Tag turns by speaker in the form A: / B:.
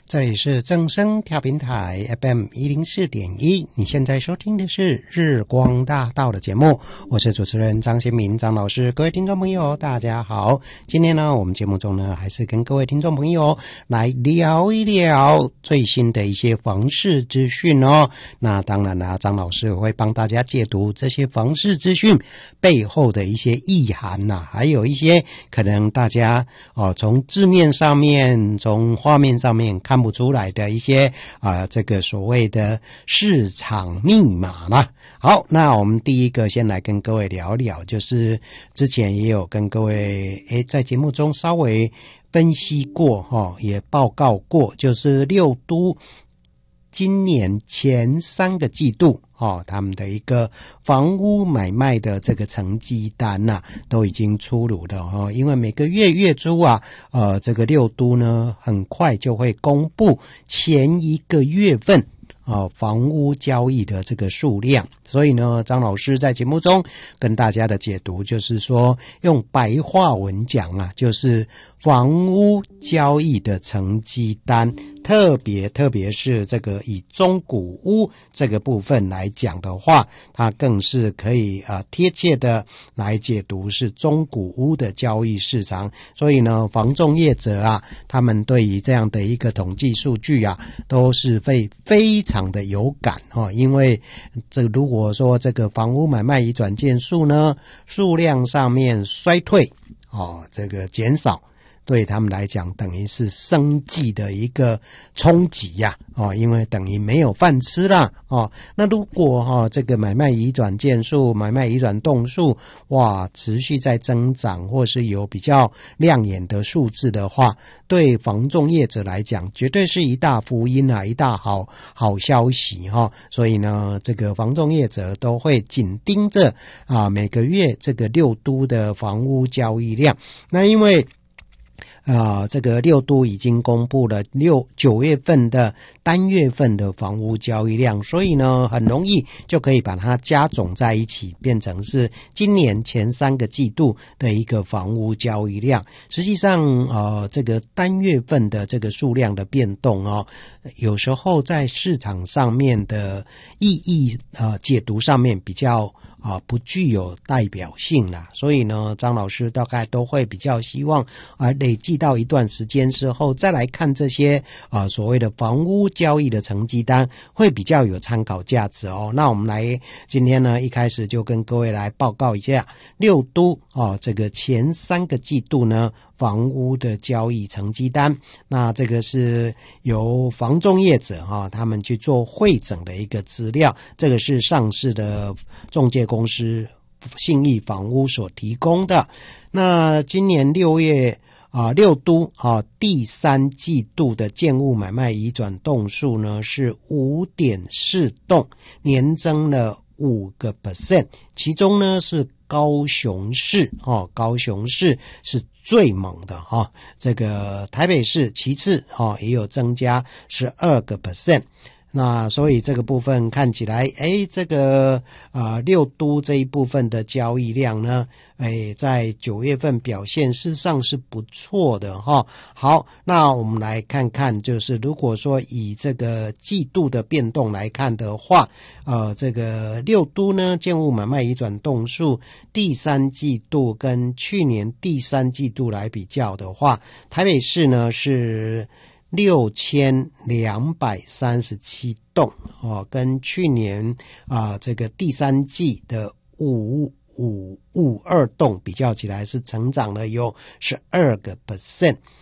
A: 这里是正声调频台 FM104.1，你现在收听的是日光大道的节目，我是主持人张先民张老师。各位听众朋友大家好，今天呢我们节目中呢还是跟各位听众朋友来聊一聊最新的一些房市资讯哦。那当然啦，张老师会帮大家解读这些房市资讯背后的一些意涵还有一些可能大家从字面上面从画面上面看不出来的一些这个所谓的市场密码啦。好，那我们第一个先来跟各位聊聊，就是之前也有跟各位在节目中稍微分析过也报告过，就是六都今年前3个季度他们的一个房屋买卖的这个成绩单都已经出炉了因为每个月月初这个六都呢很快就会公布前一个月份房屋交易的这个数量，所以呢张老师在节目中跟大家的解读就是说，用白话文讲就是房屋交易的成绩单，特别是这个以中古屋这个部分来讲的话，它更是可以贴切的来解读是中古屋的交易市场。所以呢房仲业者他们对于这样的一个统计数据都是会非常的有感因为这如果说这个房屋买卖移转件数呢数量上面衰退这个减少，对他们来讲等于是生计的一个冲击因为等于没有饭吃啦那如果这个买卖移转件数买卖移转栋数持续在增长，或是有比较亮眼的数字的话，对房仲业者来讲绝对是一大福音一大好消息所以呢这个房仲业者都会紧盯着每个月这个六都的房屋交易量。那因为这个六都已经公布了9月份的单月份的房屋交易量，所以呢很容易就可以把它加总在一起，变成是今年前3个季度的一个房屋交易量。实际上这个单月份的这个数量的变动有时候在市场上面的意义解读上面比较不具有代表性啦，所以呢张老师大概都会比较希望累计到一段时间之后再来看这些所谓的房屋交易的成绩单，会比较有参考价值那我们来今天呢一开始就跟各位来报告一下六都这个前3个季度呢房屋的交易成绩单。那这个是由房仲业者他们去做汇整的一个资料，这个是上市的仲介公司信义房屋所提供的。那今年6月六都第3季度的建物买卖移转栋数呢是 5.4 栋，年增了5%，其中呢是高雄市是最猛的这个台北市其次也有增加 12%。那所以这个部分看起来这个六都这一部分的交易量呢在9月份表现事实上是不错的好，那我们来看看，就是如果说以这个季度的变动来看的话这个六都呢建物买卖移转栋数第3季度跟去年第3季度来比较的话，台北市呢是6237栋跟去年这个第3季的552栋比较起来是成长了有 12%。